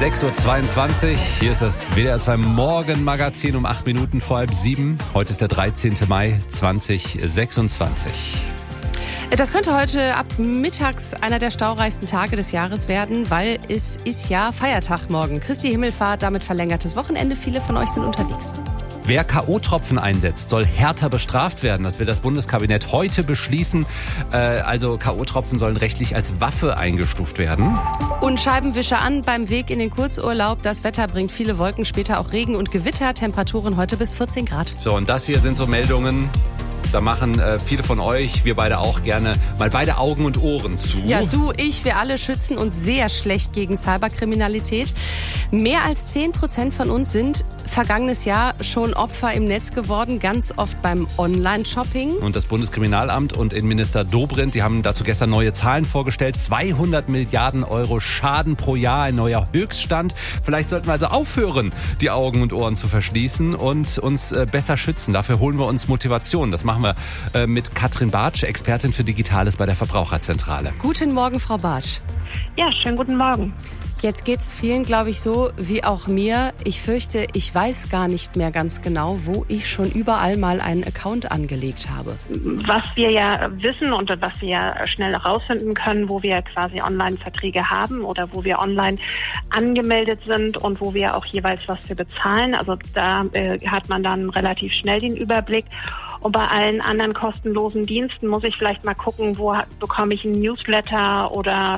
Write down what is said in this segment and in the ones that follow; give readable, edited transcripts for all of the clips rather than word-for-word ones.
6.22 Uhr, hier ist das WDR 2 Morgenmagazin um 8 Minuten vor halb 7. Heute ist der 13. Mai 2026. Das könnte heute ab mittags einer der staureichsten Tage des Jahres werden, weil es ist ja Feiertag morgen. Christi Himmelfahrt, damit verlängertes Wochenende. Viele von euch sind unterwegs. Wer K.O.-Tropfen einsetzt, soll härter bestraft werden. Das will das Bundeskabinett heute beschließen. Also K.O.-Tropfen sollen rechtlich als Waffe eingestuft werden. Und Scheibenwischer an beim Weg in den Kurzurlaub. Das Wetter bringt viele Wolken, später auch Regen und Gewitter. Temperaturen heute bis 14 Grad. So, und das hier sind so Meldungen. Da machen viele von euch, wir beide auch, gerne mal beide Augen und Ohren zu. Ja, du, ich, wir alle schützen uns sehr schlecht gegen Cyberkriminalität. Mehr als 10% von uns sind vergangenes Jahr schon Opfer im Netz geworden, ganz oft beim Online-Shopping. Und das Bundeskriminalamt und Innenminister Dobrindt, die haben dazu gestern neue Zahlen vorgestellt. 200 Milliarden Euro Schaden pro Jahr, ein neuer Höchststand. Vielleicht sollten wir also aufhören, die Augen und Ohren zu verschließen und uns besser schützen. Dafür holen wir uns Motivation. Das machen wir mit Katrin Bartsch, Expertin für Digitales bei der Verbraucherzentrale. Guten Morgen, Frau Bartsch. Ja, schönen guten Morgen. Jetzt geht's vielen, glaube ich, so wie auch mir. Ich fürchte, ich weiß gar nicht mehr ganz genau, wo ich schon überall mal einen Account angelegt habe. Was wir ja wissen und was wir ja schnell herausfinden können, wo wir quasi Online-Verträge haben oder wo wir online angemeldet sind und wo wir auch jeweils was für bezahlen. Also da hat man dann relativ schnell den Überblick. Und bei allen anderen kostenlosen Diensten muss ich vielleicht mal gucken, wo bekomme ich einen Newsletter oder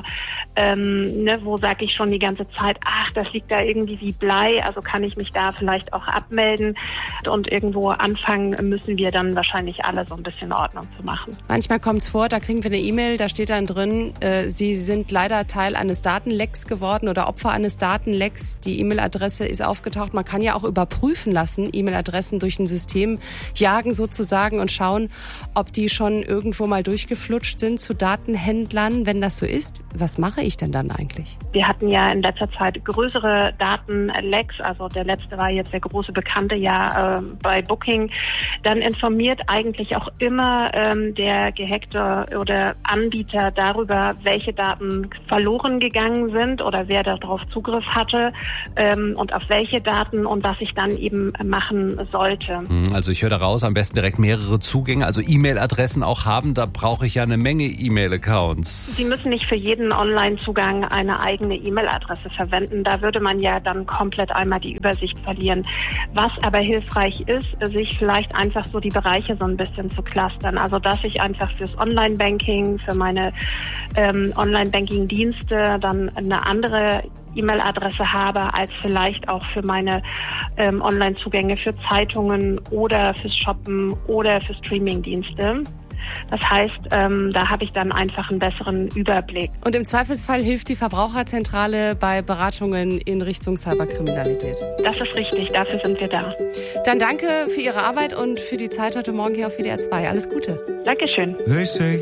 wo sage ich schon die ganze Zeit, ach, das liegt da irgendwie wie Blei, also kann ich mich da vielleicht auch abmelden. Und irgendwo anfangen müssen wir dann wahrscheinlich alle so ein bisschen Ordnung zu machen. Manchmal kommt es vor, da kriegen wir eine E-Mail, da steht dann drin, Sie sind leider Teil eines Datenlecks geworden oder Opfer eines Datenlecks. Die E-Mail-Adresse ist aufgetaucht. Man kann ja auch überprüfen lassen, E-Mail-Adressen durch ein System jagen sozusagen und schauen, ob die schon irgendwo mal durchgeflutscht sind zu Datenhändlern. Wenn das so ist, was mache ich denn dann eigentlich? Wir hatten ja in letzter Zeit größere Datenlecks, also der letzte war jetzt der große bekannte bei Booking. Dann informiert eigentlich auch immer der gehackte oder Anbieter darüber, welche Daten verloren gegangen sind oder wer darauf Zugriff hatte und auf welche Daten und was ich dann eben machen sollte. Also ich höre da raus, am besten direkt mehrere Zugänge, also E-Mail-Adressen auch haben. Da brauche ich ja eine Menge E-Mail-Accounts. Sie müssen nicht für jeden Online-Zugang eine eigene E-Mail-Adresse verwenden. Da würde man ja dann komplett einmal die Übersicht verlieren. Was aber hilfreich ist, sich vielleicht einfach so die Bereiche so ein bisschen zu clustern. Also dass ich einfach fürs Online-Banking, für meine Online-Banking-Dienste dann eine andere E-Mail-Adresse habe, als vielleicht auch für meine Online-Zugänge für Zeitungen oder fürs Shoppen oder für Streaming-Dienste. Das heißt, da habe ich dann einfach einen besseren Überblick. Und im Zweifelsfall hilft die Verbraucherzentrale bei Beratungen in Richtung Cyberkriminalität. Das ist richtig, dafür sind wir da. Dann danke für Ihre Arbeit und für die Zeit heute Morgen hier auf WDR 2. Alles Gute. Dankeschön.